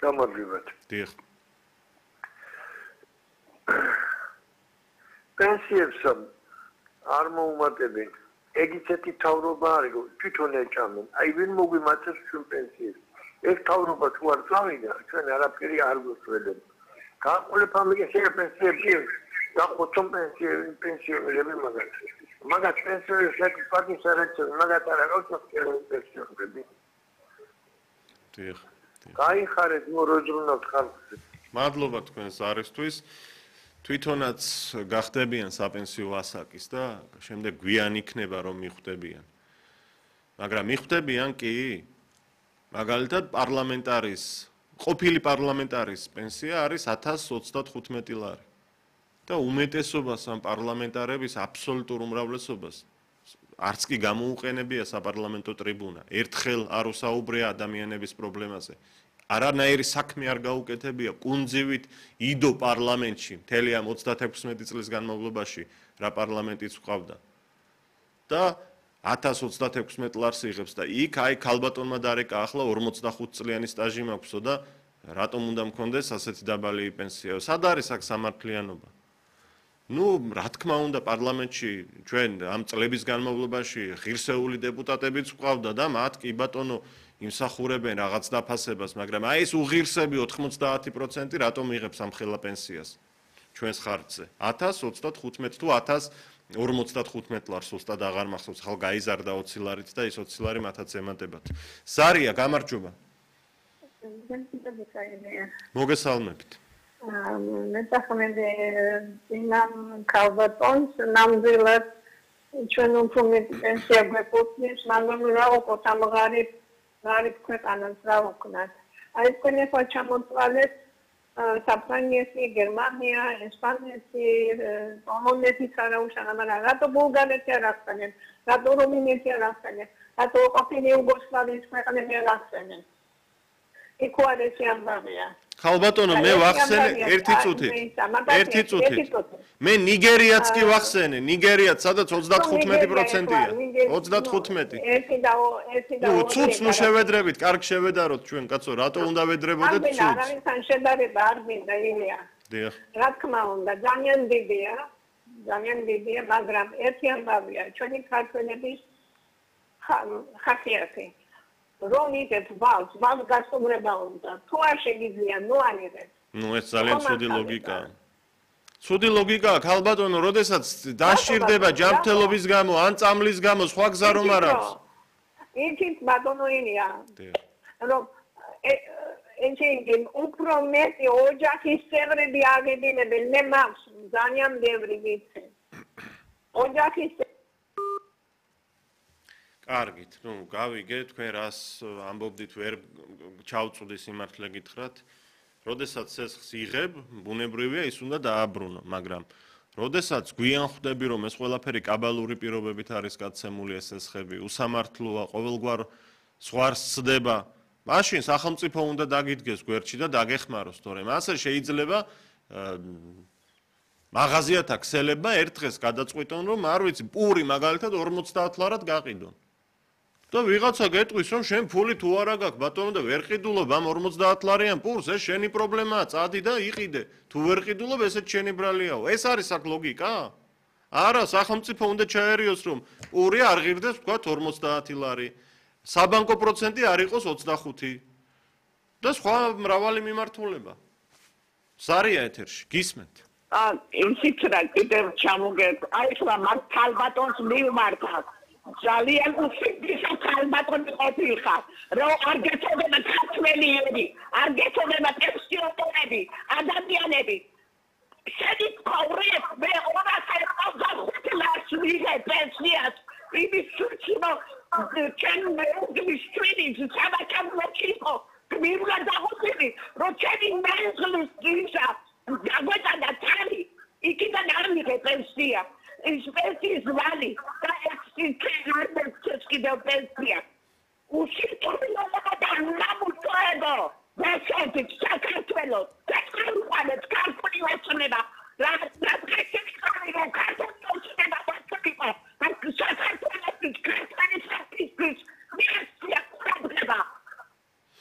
გამარჯობათ. დიახ. პენსიებს არ მოუმატებენ. ეგ ისეთი თავრობა არის, რომ თვითონ ეჭამენ. აი ვინ მოგვიმატებს ჩვენ პენსიებს? ეს თავრობა თუ არ წავიდა, ჩვენ არაფერი არ გვეცვლება. გაყოლაფამიგე პენსიები და ხოთომ პენსიონერები მაგათ პენსიონერებს საკუთარი არაცხელ მაგათ არ აქვს პენსიონერები. დიახ. გაიხარეთ მოროჯრუნავთ ხალხს. მადლობა თქვენს არისთვის. თვითონაც გახდებიან საპენსიო ასაკის და შემდეგ გვიან იქნება რომ მიხვდებიან. მაგრამ მიხვდებიან კი მაგალითად ყოფილი პარლამენტარის პენსია არის 1035 ლარი. და უმეტესობას ამ პარლამენტარების აბსოლუტურ უმრავლესობას არც კი გამოუყენებია საპარლამენტო ტრიბუნა. ერთხელ არ უსაუბრია ადამიანების პრობლემაზე. არანაირი საქმე არ გაუკეთებია კუნძივით იდო პარლამენტში მთელი ამ 36 წლის განმავლობაში რა პარლამენტიც ყავდა. და 1036 ლარს იღებს და იქ აი ქალბატონმა დარეკა ახლა 45 წლიანი სტაჟი მაქვსო და რატომ უნდა მქონდეს ასეთი დაბალი პენსია? სად არის აქ სამართლიანობა? რა თქმა უნდა პარლამენტში ჩვენ ამ წლების განმავლობაში ღირსეული დეპუტატებიც ყავდა და მათ კი ბატონო იმსახურებენ რაღაც დაფასებას, მაგრამ აი ეს უღირსები 90% რატომ იღებს ამ ხელა პენსიას ჩვენს ხარჯზე? 1035 თუ 1055 ლარს უბრალოდ აღარ მახსოვს, ხალ გაიზარდა 20 ლარით და ეს 20 ლარი მათაც ემატებათ. სარია, გამარჯობა. მოგესალმებით. მე სახმები ძინამ ქალბატონს ნამდვილად ჩვენ უფრო მეტი პენსია გვექოთნის, მაგრამ რა ვქოთ ამ ღარიბ ქვეყანას რა ვქნათ. აი თქვენ ახლა ჩამოწვალეთ საფრანგეთი, გერმანია, ესპანეთი, პოლონეთის არაუშანა, მაგრამ რატო ბულგარეთი არ ახსენეთ, რატო რუმინეთი არ ახსენეთ, რატო ყოფილი იუგოსლავიის ქვეყნები არ ახსენეთ. იქ არის ამბავია. ხალბატონო მე ვახსენე ერთი წუთით. მე ნიგერიაც კი ვახსენე, ნიგერიაც სადაც 35%-ია. 35. ცუც ნუ შევედრებით, კარგ შევედაროთ ჩვენ კაცო, რატო უნდა ვედრებოდეთ ცუც? არავისთან შედარება არ მინდა ილია. დიახ. რა თქმა უნდა, ძალიან დიდია, მაგრამ ერთი ამბავია, ჩვენი ქართველების ხასიათი. რომ იდეთ ვალს გასტუმრება უნდა. თუ არ შეგიძლია, ნუ ანიღეთ. ეს ძალიან ცუდი ლოგიკაა. ცუდი ლოგიკაა, ხალბატონო, როდესაც დაშირდება ჯანმრთელობის გამო, ან წამლის გამო, სხვა გზა რომ არ აქვს. იცით ბატონო ილია. რომ ენჩინგენ უფრო მეტი ოჯახის წევრები აგებინებენ, მე მაქვს ძალიან ბევრი ვიცი. ოჯახის კარგით, გავიგე, თქვენ რას ამბობდით, ვერ ჩავწვდი სიმართლე გითხრათ. როდესაც სესხს იღებ, ბუნებრივია ის უნდა დააბრუნო, მაგრამ როდესაც გვიან ხვდები, რომ ეს ყველაფერი კაბალური პირობებით არის გაცემული ეს სესხები, უსამართლოა, ყოველგვარ ზღვარს ცდება, მაშინ სახელმწიფო უნდა დაგიდგეს გვერდში და დაგეხმაროს, თორემ ასე შეიძლება მაღაზიათა ქსელებმა ერთ დღეს გადაწყვიტონ, რომ არ ვიცი, პური მაგალითად 50 ლარად გაყიდონ. და ვიღაცა გეტყვის, რომ შენ ფული თუ არა გაქვს, ბატონო და ვერ ყიდულობ ამ 50 ლარიან პურს, ეს შენი პრობლემაა, წადი და იყიდე. თუ ვერ ყიდულობ, ესეც შენი ბრალიაო. ეს არის აქ ლოგიკა? არა, სახელმწიფო უნდა ჩაერიოს, რომ პური არ ღირდეს, ვთქვათ 50 ლარი. საბანკო პროცენტი არ იყოს 25. და სხვა მრავალი მიმართულება. სარია ეთერში, გისმენთ. ისიც რა კიდევ ჩამოგეთ. აი ხლა მაგ ქალბატონს მივმართავ. ძალიან უსიძისა ქალბატონი ყოფილიყარ, რომ არ გეცოდება ქართველიები, არ გეცოდება პენსიონერები, ადამიანები. შენი ყავრეთ მე 285 ლარს ვიღებ პენსიას, იმის სუჩინო ჩვენ მეგობრის საბაკალოჩი იყო, გმირლა დაღუპული, რომ ჩემი მეზლის გიზა გაგვეტანა თალი, იქიდან არ მიღე პენსია. ის პენსიის ვალი და ეს კიდევ პენსია. უშიშტობილად